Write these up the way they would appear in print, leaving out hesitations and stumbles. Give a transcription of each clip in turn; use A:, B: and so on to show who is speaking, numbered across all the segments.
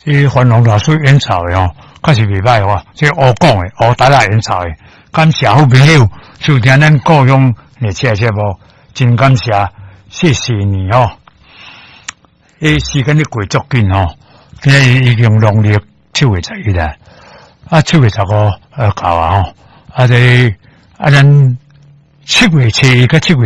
A: 这繁荣大水演草的哦，确实袂歹哇。这乌讲的，乌打打演草的，感谢好朋友收听咱故乡热切节目，真感谢，谢谢你哦。时间咧过足紧哦，今日已经农历7月11啦，7月15到啊吼，咱7月7到7月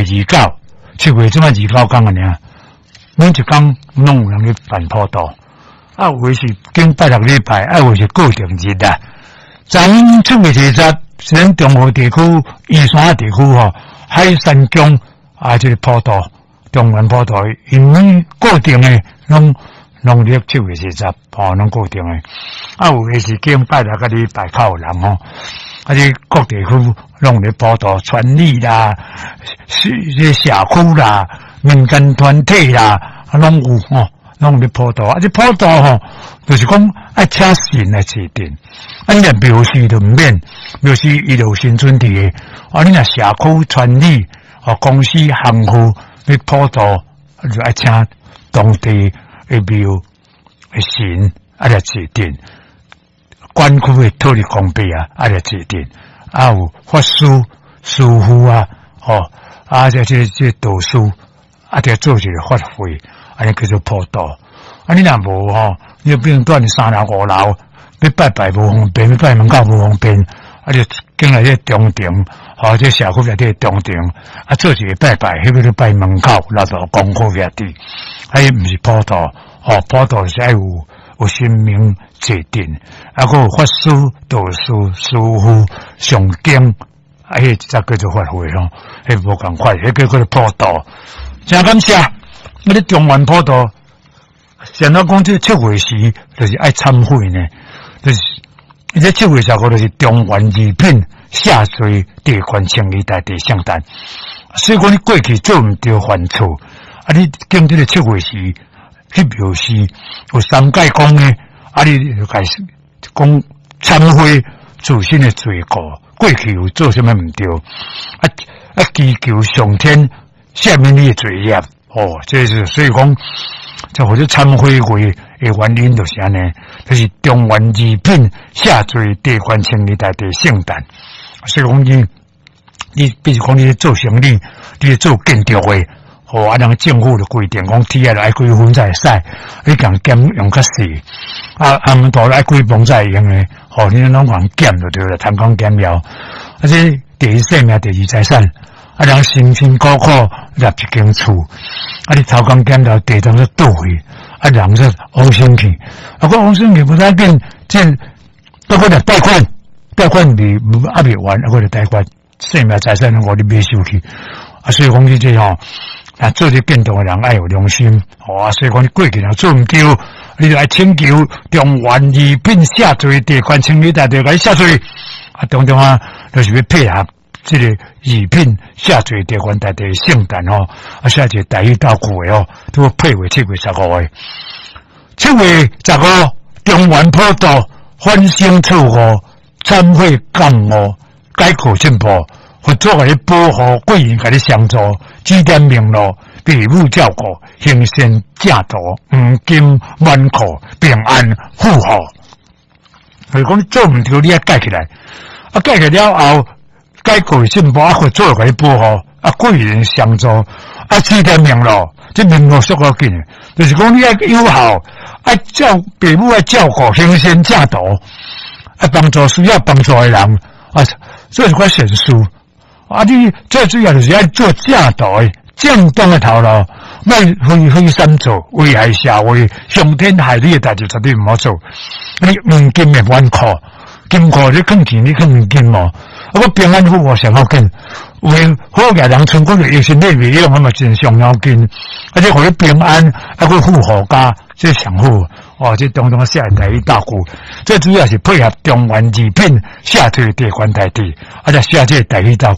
A: 29，7月即摆29天个尔，每一天拢有人去办普渡。有的是经拜6礼拜，有的是固定日啦。咱7月30，咱中部地区、宜山地区吼，海山乡这个普渡、中原普渡，因为固定的拢农历7月30，拢固定的。有的是经拜6个礼拜较有人吼，这各地区拢咧普渡、传礼啦、这社区啦、民间团体啦，拢有吼。拢咧普渡，这普渡吼，就是讲爱请神来指定，你若庙事就毋免，庙事伊就有新村地的，你若社区传理，公司行户你普渡，就爱请当地的庙的神来指定，管区的土地公伯来指定，有法师、师傅这道士得做一个法会。安尼叫做普渡，你若无吼，你变断3楼5楼，要拜拜无方便，要拜门口无方便，就经来这中庭，这社区内底中庭，做一个拜拜，迄个就拜门口，那就公库遐地，毋是普渡，普渡是爱有神明指定，还有法师、道士、师傅上经，迄才叫做法会咯，迄无共款，迄叫做普渡，真感谢。这中原普渡，现在讲这7月时，就是爱参会呢。就是这7月15就是中原二品下水地关清理大地圣诞。所以讲你过去做唔对犯错，你经这个7月时去庙事有3界讲呢，你就开始讲忏悔自身的罪过，过去有做什么唔对，祈求上天赦免你的罪孽。这是所以讲，这或者参会会的原因就是安尼，就是中原二品下罪地关清理大地圣诞。所以讲你比如讲你做生意，你做建筑的，人政府的规定讲铁爱几分才会使，你讲减用较细，暗图爱几磅才会用的，你拢讲减就对了，贪讲减了，这第一生命，第二财产。人辛辛苦苦入一间厝，你头刚减到地当是倒去，人就恶心去，讲恶心去不要紧，这包括贷款未完，或者贷款生命财产我哋未收去，所以讲你这吼，做这建筑的人爱有良心，所以讲你过去若做唔对，你就来请求中原二品下罪地关清理大地来下罪，当中就是要配合。这个二品下罪地关大地圣诞下一个台语道具的都配为7月15的。7月15中原普渡欢声错误参会降误改口进步合作给你保护贵人给你相助指点明路父母照顾行善正道黄金万苦平安富豪。所以讲你做唔对你要改起来改起了后改革进步合作给你保护贵人相助指点明路这明路速度紧就是讲你要友好照父母要照顾行善正道帮助需要帮助的人这是块神书你最主要就是要做正道的正当的头路莫非三做危害社会伤天害理的代志绝对唔好做你黄金的万苦金库你放钱你放黄金嘛平安富我上要紧为好个人村国的有些内面用嘛真上要紧而且互你平安还会富豪家这上好这当中下台语大鼓这主要是配合中原二品下退地关大地下这台语大